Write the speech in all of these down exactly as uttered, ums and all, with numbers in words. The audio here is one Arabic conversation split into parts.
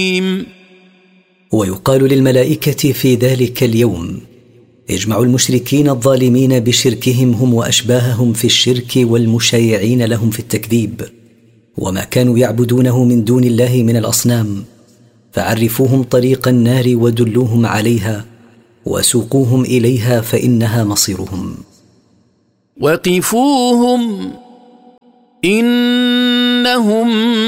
ويقال للملائكة في ذلك اليوم: اجمعوا المشركين الظالمين بشركهم هم وأشباههم في الشرك والمشايعين لهم في التكذيب وما كانوا يعبدونه من دون الله من الأصنام، فعرفوهم طريق النار ودلوهم عليها وسوقوهم إليها فإنها مصيرهم. وقفوهم إنهم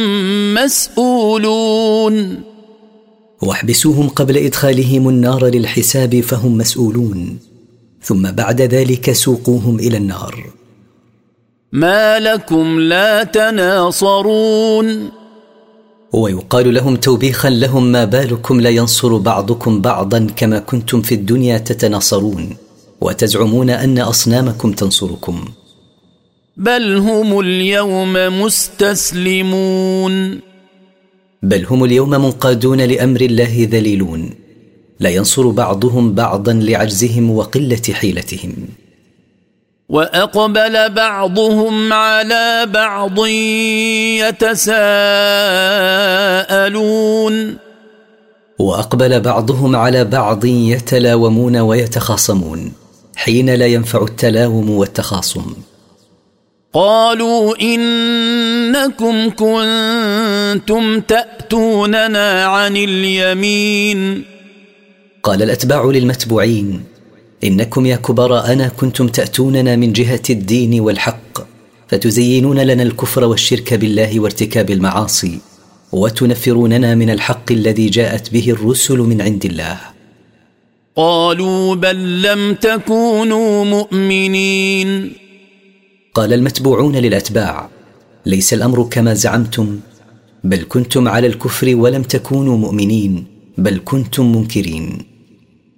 مسؤولون. واحبسوهم قبل إدخالهم النار للحساب فهم مسؤولون، ثم بعد ذلك سوقوهم إلى النار. ما لكم لا تناصرون. ويقال لهم توبيخا لهم: ما بالكم لا ينصر بعضكم بعضا كما كنتم في الدنيا تتناصرون وتزعمون أن أصنامكم تنصركم. بل هم اليوم مستسلمون. بل هم اليوم منقادون لأمر الله ذليلون، لا ينصر بعضهم بعضا لعجزهم وقلة حيلتهم. وأقبل بعضهم على بعض يتساءلون. وأقبل بعضهم على بعض يتلاومون ويتخاصمون حين لا ينفع التلاوم والتخاصم. قالوا إنكم كنتم تأتوننا عن اليمين. قال الأتباع للمتبوعين: إنكم يا كبراءنا كنتم تأتوننا من جهة الدين والحق، فتزينون لنا الكفر والشرك بالله وارتكاب المعاصي، وتنفروننا من الحق الذي جاءت به الرسل من عند الله. قالوا بل لم تكونوا مؤمنين. قال المتبوعون للأتباع: ليس الأمر كما زعمتم، بل كنتم على الكفر ولم تكونوا مؤمنين، بل كنتم منكرين.